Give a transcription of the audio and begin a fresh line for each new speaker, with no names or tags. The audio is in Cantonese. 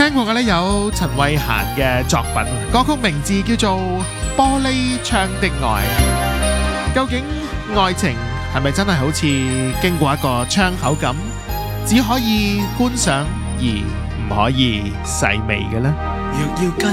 聽過嘅呢有陳慧嫻嘅作品，歌曲名字叫做《玻璃窗的愛》。究竟愛情係咪真係好似經過一個窗口咁，只可以觀賞而唔可以細味嘅呢？
若要跟